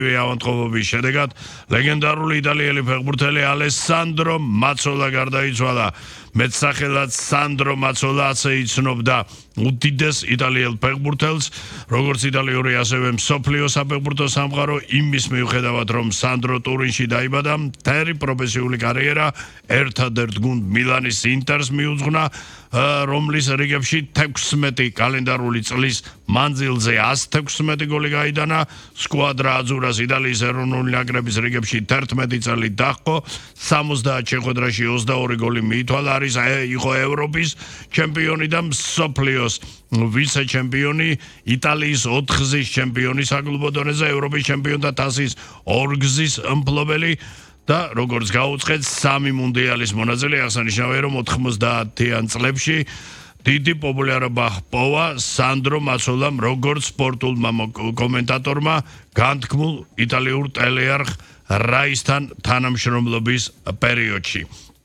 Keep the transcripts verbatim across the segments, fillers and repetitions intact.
ავადმყოფობის შედეგად ლეგენდარული იტალიელი ფეხბურთელი ალესანდრო მაცოლა გარდაიცვალა. მეტსახელად სანდრო მაცოლა ასე იცნობდა უდიდეს იტალიელ ფეხბურთელს, როგორც იტალიური ასევე მსოფლიო საფეხბურთო სამყარო იმის მიუხედავად, რომ სანდრო ტურინში დაიბადა, მთელი პროფესიული კარიერა ერთადერთ გუნდ მილანის ინტერს მიუძღვნა, რომლის რიგებში თექვსმეტი კალენდარული წლის მანძილზე ას თექვსმეტი გოლი გაიტანა, სკვადრა აძურას იტალიის ეროვნული ნაკრების რიგებში თერთმეტი წელი დაჰყო, სამოცდაათ შეხვედრაში ოცდაორი გოლი მიითვალა, არის იყო ევროპის ჩემპიონი და მსოფლიოს ვიცე ჩემპიონი, იტალიის ოთხგზის ჩემპიონი საკლუბო დონეზე, ევროპის ჩემპიონთა თასის ორგზის მფლობელი და როგორც გაუწყვეტ სამი მუნდიალის მონაწილე, აღსანიშნავია, რომ ოთხმოცდაათიან წლებში დიდი პოპულარობა ჰპოვა სანდრო მაცოლამ როგორც სპორტულმა კომენტატორმა განთქმულ იტალიურ ტელეარხ რაისთან თანამშრომლობის პერიოდში.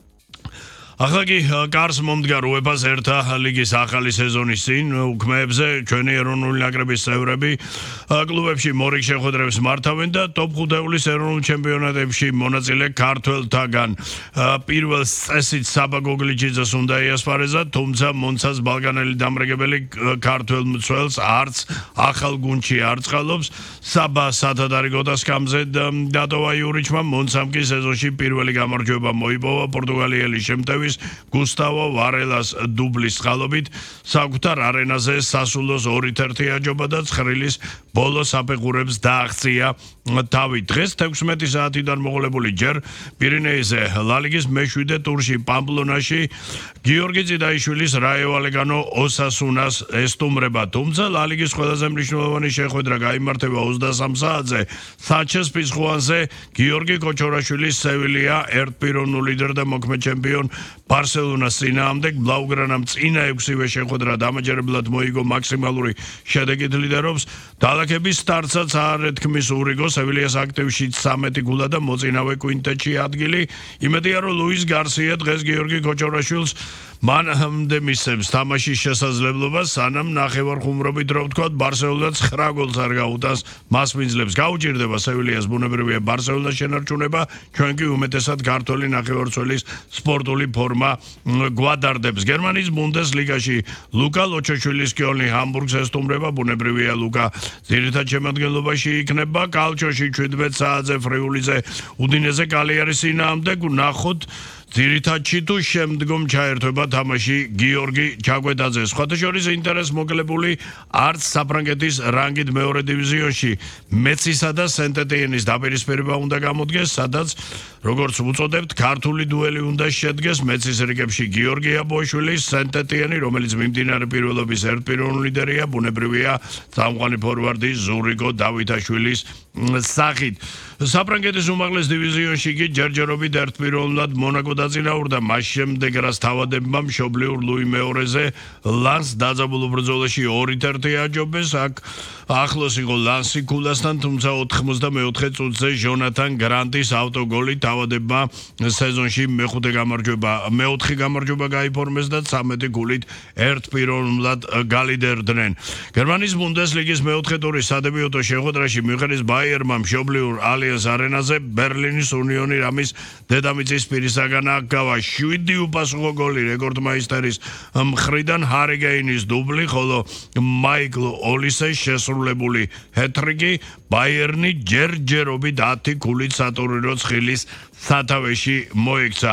ახლა კი კარს მომდგარ უეფას ერთა ლიგის ახალი სეზონის წინ უქმეებზე ჩვენი ეროვნული ნაკრების წევრები კლუბებში მორიგ შეხვედრებს მართავენ და ტოპ ხუთეულის ეროვნულ ჩემპიონატებში მონაწილე ქართველთაგან პირველ წესით საბა გოგლიჩიძეს უნდა იასპარეზა, თუმცა მონცას ბალკანელი დამრიგებელი ქართველ მცველს არც ახალ გუნდში არ წყალობს. საბა სათადარი გოდასკამზე დატოვა იურიჩმა, მონცამ კი სეზონში პირველი გამარჯვება მოიპოვა პორტუგალიელი შემტევი გუსტავო ვარელას დუბლის წყალობით, საკუთარ არენაზე სასულოს ორი თერთი აჯობა და ცხრილის ბოლო საფეხურებს დააღწია თავი. დღეს თექვსმეტი საათიდან მოყოლებული ჯერ პირინეიზე ლა ლიგის მეშვიდე ტურში პამპლონაში გიორგი წიდაიშვილის რაიო ვალეკანო ოსასუნას ესტუმრება, თუმცა ლა ლიგის ყველაზე მნიშვნელოვანი შეხვედრა გაიმართება ოცდასამ საათზე საჩეს პიზხუანზე გიორგი კოჩორაშვილის სევილია ერთპიროვნულ ლიდერ და მოქმედ ჩემპიონ ბარსელონას წინააღმდეგ ბლაუგრანამ წინა ექვსივე შეხვედრა დამაჯერებლად მოიგო მაქსიმალური შედეგით ლიდერობს. დალაქების სტარტსაც არ ეთქმის ურიგო, სევილიას აქტივში ცამეტი გულა და მოწინავე კვინტეტში ადგილი. იმედია, რომ ლუის გარსია დღეს გიორგი კოჩორაშვილს მანამდე მისცემს თამაშის შესაძლებლობას, სანამ ნახევარხუმრობით რო ვთქვათ, ბარსელონა ცხრა გოლს არ გაუტანს მას მიძლებს. გაუჭირდება სევილიას ბუნებრივია ბარსელონას შენარჩუნება, ჩვენ კი უმეტესად ქართველი ნახევარმცველის სპორტული ფორმა გვადარდებს. გერმანიის ბუნდესლიგაში ლუკა ლოჩოშვილის კიოლნი ჰამბურგს ესტუმრება, ბუნებრივია ლუკა ძირითად შემადგენლობაში იქნება. კალჩოში შვიდმეტ საათზე ფრიულიზე უდინეზე კალიარის წინააღმდეგ ნახოთ ძირითადში თუ შემდგომ ჩაერთვება თამაში გიორგი ჩაკვეტაძე. სხვათა შორის ინტერესს მოკლებული არც საფრანგეთის რანგით მეორე დივიზიონში მეცისა და სენტ-ეტიენის დაპირისპირება უნდა გამოდგეს, სადაც როგორც უწოდებთ ქართული დუელი უნდა შედგეს. მეცის რიგებში გიორგი აბოშვილი, სენტ-ეტიენი, რომელიც მიმდინარე პირველობის ერთპიროვნული ლიდერია, ბუნებრივია წამყვანი ფორვარდი ზურიკო დავითაშვილის სახით. საფრანგეთის უმაღლეს დივიზიონში კი ჯერჯერობით ერთპიროვნულად მონაკო დაწინაურდა, მას შემდეგ რაც თავადებმა მშობლიურ ლუი მეორეზე ლანს დაძაბულო ბრძოლაში ორი თერთი აჯობეს. აქ ახლოს იყო ლანსი ქულასთან, თუმცა ოთხმოცდამეოთხე წუთზე ჟონათან გრანტის ავტოგოლი თავადებმა სეზონში მეხუთე გამარჯვება მეოთხე გამარჯვება გაიფორმეს და ცამეტი გულით ერთპიროვნულად გალიდერდნენ. გერმანიის ბუნდესლიგის მეოთხე ტურის სადებიუტო შეხვედრაში მიუხედავად ბაიერმა მშობლიურ ალიანს არენაზე ბერლინის უნიონი რამის დედამიწის პირისაგან აკავა შვიდი უპასუხო გოლი რეკორდმაისტერის მხრიდან ჰარი კეინის დუბლი, ხოლო მაიკლ ოლისეს შესრულებული ჰეტრიკი ბაიერნი ჯერჯერობით ათი გულით სატურნირო ცხილის სათავეში მოექცა.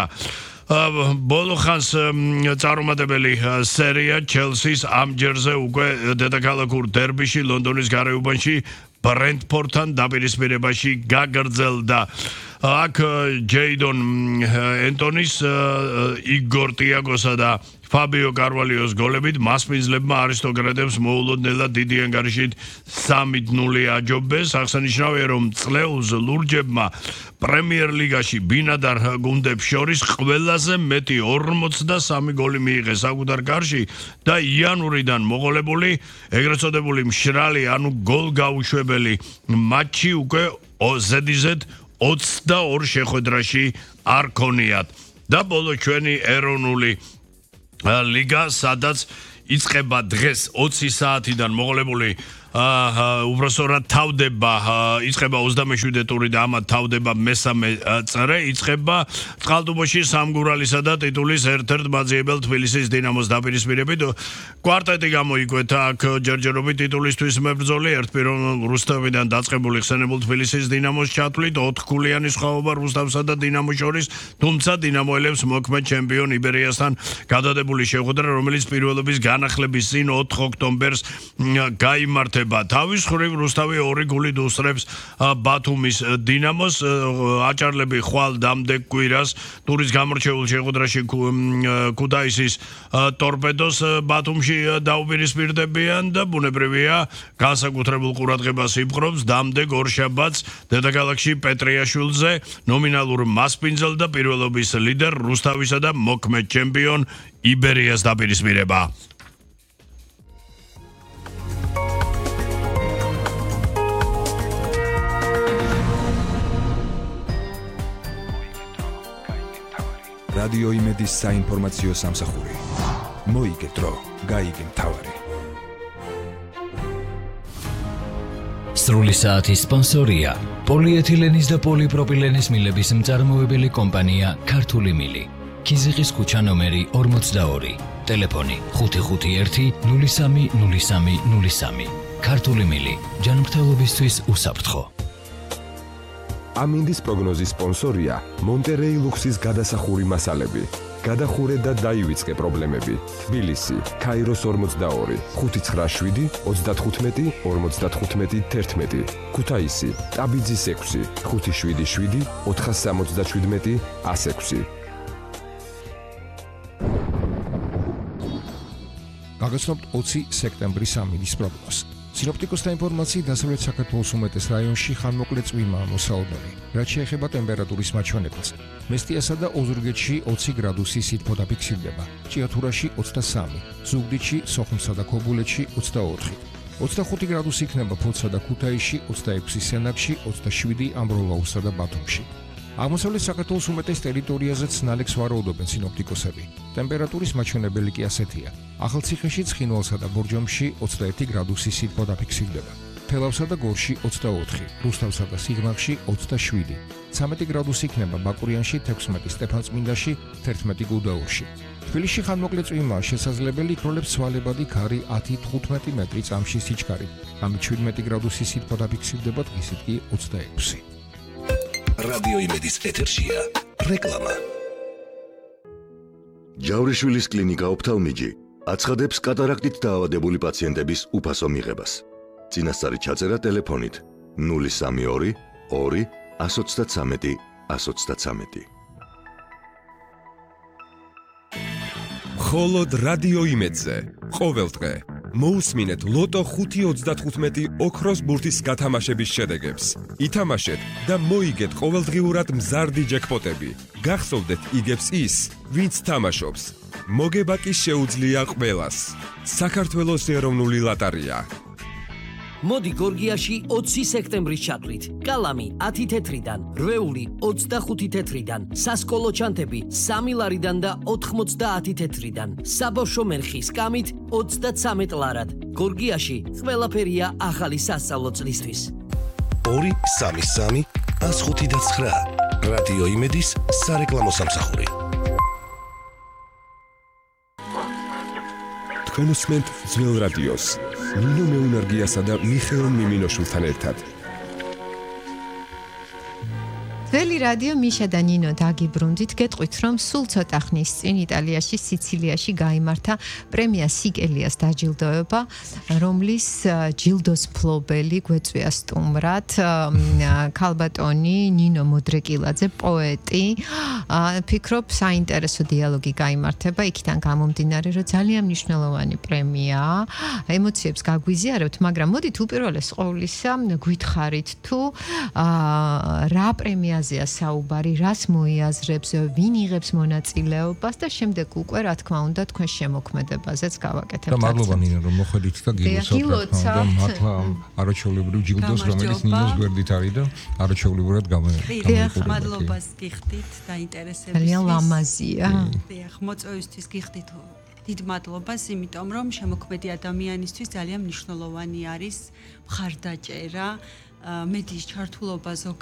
ბოლო ხანს წარუმატებელი სერია ჩელსის ამ ჯერზე უკვე დედაქალაქურ დერბიში ლონდონის გარეუბანში ბრენტფორდთან დაპირისპირებაში გაგრძელდა. აქ ჯეიდონ ენტონის, იგორ ტიაგოსა და ფაბიო კარვალიოს გოლებით მასპინძლებმა არისტოკრატებს მოულოდნელად დიდი ანგარიშით სამი ნული აჯობეს. აღსანიშნავია, რომ წლეულს ლურჯებმა პრემიერ ლიგაში ბინადარ გუნდებს შორის ყველაზე მეტი ორმოცდასამი გოლი მიიღეს საკუთარ კარში და იანვრიდან მოყოლებული ეგრეთ წოდებული მშრალი, ანუ გოლგაუშვებელი მატჩი უკვე ზედიზედ ოცდაორ შეხვედრაში არ ქონიათ. და ბოლო ჩვენი ეროვნული ლიგა, სადაც იწყება დღეს ოცი საათიდან მოყოლებული აა უბრალოდ თავდება იწყება ოცდამეშვიდე ტური და ამათ თავდება მესამე წრე იწყება წყალტუბოში სამგურალისა და ტიტულის ერთ-ერთ მაძიებელ თბილისის დინამოს დაპირისპირებით კვარტეტი გამოიკვეთა აქ ჯერჯერობით ტიტულისთვის მებრძოლი ერთპიროვნ რუსთავიდან დაწყებული ხსენებულ თბილისის დინამოს ჩათვლით ოთხგულიანი სხვაობა რუსთავსა და დინამოს შორის თუმცა დინამოელებს მოქმედ ჩემპიონ იბერიასთან გადადებული შეხვედრა რომელიც პირველობის განახლების წინ ოთხ ოქტომბერს გაიმართება თავის მხრივ რუსთავი ორი გულით უსწრებს ბათუმის დინამოს აჭარლები ხვალ დამდეგ კვირას ტურის გამორჩეულ შეხვედრაში ქუთაისის ტორპედოს ბათუმში დაუპირისპირდებიან და ბუნებრივია განსაკუთრებულ ყურადღებას იპყრობს დამდეგ ორშაბათს დედაქალაქში პეტრიაშვილზე ნომინალურ მასპინძელ და პირველობის ლიდერ რუსთავისა და მოქმედ ჩემპიონ იბერიას დაპირისპირება რადიო იმედის საინფორმაციო სამსახური. მოიგე დრო, გაიგე მთავარი. სრული საათის სპონსორია პოლიეთილენის და პოლიპროპილენის მილების მწარმოებელი კომპანია ქართული მილი. ქიზიყის ქუჩა ნომერი ორმოცდაორი. ტელეფონი ხუთი ხუთი ერთი ნული სამი ნული სამი ნული სამი. ქართული მილი. ჯანმრთელობისთვის უსაფრთხო. ამინდის პროგნოზის სპონსორია მონტერეი ლუქსის გადასახური მასალები. გადახურე და დაივიწყე პრობლემები. თბილისი, ქაიროს ორმოცდაორი, ხუთი ცხრა შვიდი, ოცდათხუთმეტი, ორმოცდათხუთმეტი, თერთმეტი. ქუთაისი, ტაბიძის ექვსი, ხუთი შვიდი შვიდი, ოთხას სამოცდაშვიდმეტი, ას ექვსი. გაგაცნობთ ოცი სექტემბრის ამინდის პროგნოზს. სინოპტიკოსთა ინფორმაციით დასავლეთ საქართველოს უმეტეს რაიონში ხანმოკლე წვიმაა მოსაუბნელი, რაც შეეხება ტემპერატურის მაჩვენებელს. მესტიასა და ოზურგეთში ოცი გრადუსი სითბო დაფიქსირდება, ჭიათურაში ოცდასამი, ზუგდიდში, სოხუმსა და ქობულეთში ოცდაოთხი. ოცდახუთი გრადუსი იქნება ფოთსა და ქუთაისში, ოცდაექვსი სენაკში, ოცდაშვიდი ამბროლაუსსა და ბათუმში. აღმოსავლეთ საქართველოს უმეტეს ტერიტორიაზე ცნალექს ვარაუდობენ სინოპტიკოსები. ტემპერატურის მაჩვენებელი კი ასეთია. ახალციხეში, ცხინვალსა და ბორჯომში ოცდაერთი გრადუსი სითბო დაფიქსირდება. თელავსა და გორში ოცდაოთხი, რუსთავსა და სიღნაღში ოცდაშვიდი. ცამეტი გრადუსი იქნება ბაკურიანში, თექვსმეტი სტეფანწმინდაში, თერთმეტი გუდაურში. თბილისში ხანმოკლე წვიმაა შესაძლებელი, იქროლებს ცვალებადი ქარი ათი თხუთმეტი მეტრი წამში სიჩქარით. ამით შვიდმეტი გრადუსი სითბო დაფიქსირდება, დღისით კი ოცდაექვსი. რადიო იმედის ეთერშია რეკლამა. ჯავრიშვილის კლინიკა ოფთალმიჯი აცხადებს კატარაქტით დაავადებული პაციენტების უფასო მიღებას. წინასწარი ჩაწერა ტელეფონით ნული სამი ორი ორი ას ოცდათსამეტი ას ოცდათსამეტი. მხოლოდ რადიო იმედზე ყოველ დღე მოусმინეთ ლოტო ხუთი ოცდათხუთმეტი ოქროს ბურთის გათამაშების შედეგებს. ითამაშეთ და მოიგეთ ყოველდღიურად მზარდი ჯეკპოტები. გახსოვდეთ იგებს ის, ვინც თამაშობს. მოგება კი შეუძლია ყველას. საქართველოს ეროვნული ლოტარია. მოდი გორგიაში ოცი სექტემბრის ჩათვლით. კალამი ათი თეთრიდან, რვეული ოცდახუთი თეთრიდან, სასკოლო ჩანთები სამი ლარიდან და ოთხმოცდაათი თეთრიდან. საბავშვო მერხი სკამით ოცდაცამეტ ლარად. გორგიაში ყველაფერია ახალი სასწავლო წლისთვის. ორი სამი სამი ას ხუთი და ცხრა. რადიო იმედის სარეკლამო სამსახური. თქვენ უსმენთ ძველ რადიოს. ნინო მეუნარგიასა და მიხეილ მიმინოშვილთან ერთად. ძველი რადიო მიშა და ნინო დაგიბრუნდით, გეტყვით რომ სულ ცოტა ხნის წინ იტალიაში, სიცილიაში გაიმართა პრემია სიკელიას დაჯილდოება, რომლის ჯილდოს მფლობელი გვეწვია სტუმრად ქალბატონი ნინო მოდრეკილაძე, პოეტი. ფიქრობ საინტერესო დიალოგი გაიმართება, იქიდან გამომდინარე, რომ ძალიან მნიშვნელოვანი პრემიაა. ემოციებს გაგვიზიარებთ, მაგრამ მოდით უპირველეს ყოვლისა გვითხრით თუ რა პრემია საუბარი, რას მოიაზრებს, ვინ იღებს მონაწილეობას და შემდეგ უკვე რა თქმა უნდა თქვენ შემოქმედებაზეც გავაკეთებთ. და მადლობა ნინო რომ მოხვედით და გილოცავთ და მართლა არაჩვეულებრივ ჯილდოს რომელიც ნინოს გვერდით არის და არაჩვეულებურად გამოიყურება. მადლობას გიხდით და ინტერესებისთვის. ძალიან ლამაზია. დიახ, მოწვევისთვის გიხდით. დიდ მადლობას, იმიტომ რომ შემოქმედი ადამიანისთვის ძალიან მნიშვნელოვანი არის მხარდაჭერა, მედიის ჩართულობა ზოგადად